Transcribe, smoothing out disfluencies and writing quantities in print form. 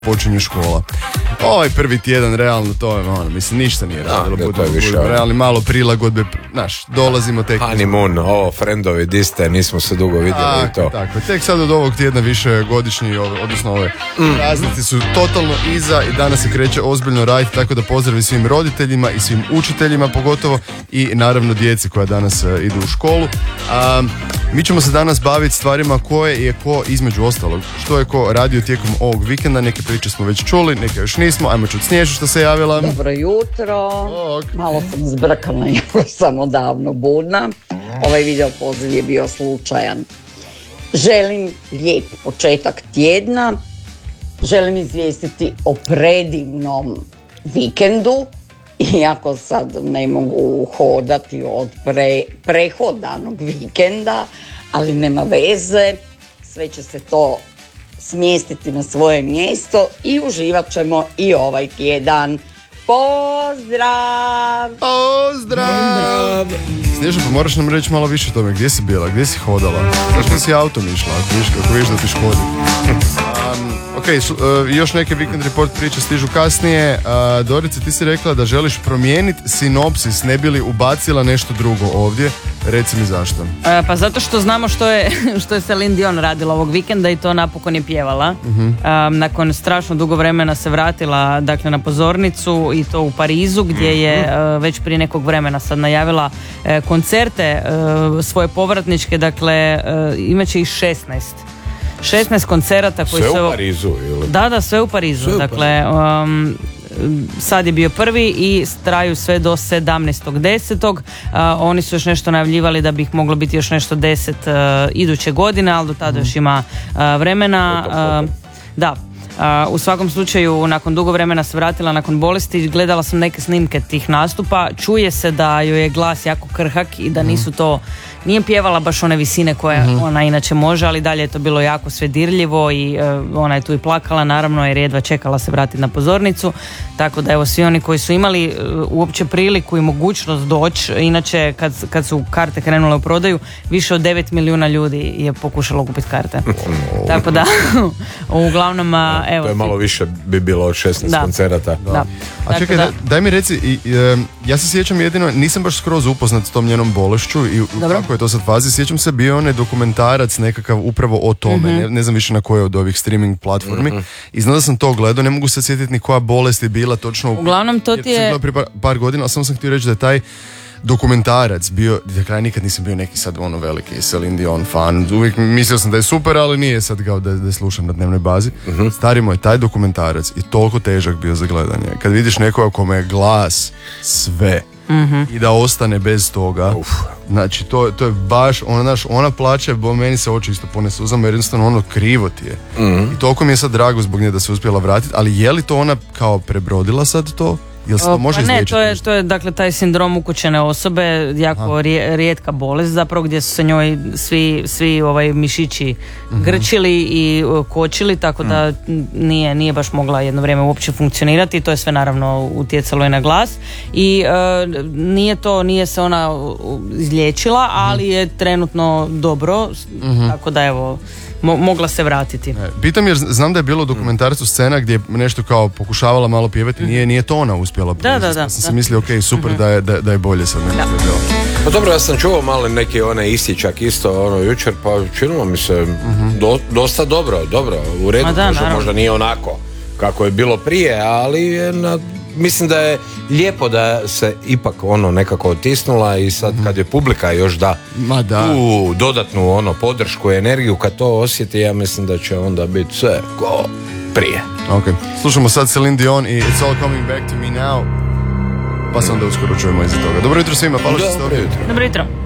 počinje škola. Ovaj prvi tjedan realno to je mislim ništa nije radilo, realno malo prilagodbe, znaš, dolazimo tek honeymoon, friendovi, diste, nismo se dugo vidjeli i to. Tako, tek sad od ovog tjedna više godišnji, odnosno ove praznici su totalno iza i danas se kreće ozbiljno raditi, tako da pozdravim svim roditeljima i svim učiteljima pogotovo i naravno djeci koja danas idu u školu. Mi ćemo se danas baviti stvarima koje je ko između ostalog, što je ko radio tijekom ovog vikenda, neke priče smo već čuli, neke još nismo, ajmo čuti Snježu što se javila. Dobro jutro, malo sam zbrkana, jako sam odavno budna, ovaj video poziv je bio slučajan. Želim lijep početak tjedna, želim izvijestiti o predivnom vikendu, iako sad ne mogu hodati od prehodanog vikenda, ali nema veze, sve će se to smjestiti na svoje mjesto i uživat ćemo i ovaj tjedan. Pozdrav! Pozdrav! Snježa, pa moraš nam reći malo više o tome, gdje si bila, gdje si hodala, zašto si autom išla, ako vidiš da ti škodi. Ok, još neke Weekend Report priče stižu kasnije. Dorice, ti si rekla da želiš promijeniti sinopsis, ne bi li ubacila nešto drugo ovdje. Reci mi zašto. Pa zato što znamo što je Celine Dion radila ovog vikenda i to napokon je pjevala. Nakon strašno dugo vremena se vratila dakle, na pozornicu i to u Parizu gdje je već prije nekog vremena sad najavila koncerte svoje povratničke, dakle imaće ih 16 koncerata koji sve u Parizu ili? Da, sve u Parizu. Dakle, sad je bio prvi i traju sve do 17.10. Oni su još nešto najavljivali da bi ih moglo biti još nešto 10 iduće godine, ali do tada još ima vremena. Da. U svakom slučaju nakon dugo vremena se vratila nakon bolesti, gledala sam neke snimke tih nastupa, čuje se da joj je glas jako krhak i da nisu to, nije pjevala baš one visine koje ona inače može, ali dalje je to bilo jako sve dirljivo i ona je tu i plakala naravno jer jedva čekala se vratiti na pozornicu, tako da evo svi oni koji su imali uopće priliku i mogućnost doći, inače kad su karte krenule u prodaju, više od 9 milijuna ljudi je pokušalo kupiti karte. Tako da uglavnom evo, to je malo više bi bilo od 16 koncerata. Da. A čekaj, daj mi reci, ja se sjećam jedino, nisam baš skroz upoznat s tom njenom bolešću i kako je to sad fazi, sjećam se bio onaj dokumentarac nekakav upravo o tome, ne znam više na koje od ovih streaming platformi i znam da sam to gledao, ne mogu se sjetiti ni koja bolest je bila točno. Uglavnom to ti je... Sam gledao prije par godina, ali samo sam htio reći da je taj dokumentarac bio, dakle ja nikad nisam bio neki sad veliki Celine Dion fan, uvijek mislio sam da je super, ali nije sad kao da slušam na dnevnoj bazi. Stari moj, taj dokumentarac je toliko težak bio za gledanje, kad vidiš nekoga kome je glas sve i da ostane bez toga, znači to je baš, ona plače, meni se oči isto pune suzama jer jednostavno ono krivo ti je i toliko mi je sad drago zbog nje da se uspjela vratiti, ali je li to ona kao prebrodila sad to? Ne, to je dakle taj sindrom ukućene osobe, jako rijetka bolest zapravo gdje su se njoj svi mišići grčili i kočili, tako da nije baš mogla jedno vrijeme uopće funkcionirati i to je sve naravno utjecalo i na glas i nije se ona izliječila, ali je trenutno dobro, tako da evo mogla se vratiti. Pitam jer znam da je bilo u dokumentarcu scena gdje je nešto kao pokušavala malo pjevati, nije to ona uspjela. Da. Sam se mislio, ok, super da je bolje sad. Pa dobro, ja sam čuo malo neki onaj ističak isto jučer, pa činilo mi se dosta dobro, u redu, možda nije onako kako je bilo prije, ali mislim da je lijepo da se ipak nekako otisnula i sad kad je publika još da tu dodatnu podršku i energiju kad to osjeti, ja mislim da će onda biti sve ko prije. Ok, slušamo sad Celine Dion i It's All Coming Back to Me Now, pa se onda uskoro čujemo iza toga. Dobro jutro svima, hvala što ste ovdje. Dobro jutro.